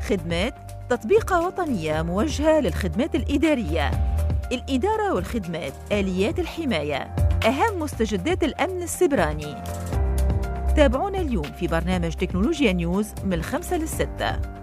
خدمات تطبيقة وطنية موجهة للخدمات الإدارية. الإدارة والخدمات، آليات الحماية، أهم مستجدات الأمن السيبراني. تابعونا اليوم في برنامج تكنولوجيا نيوز من 5 ل 6.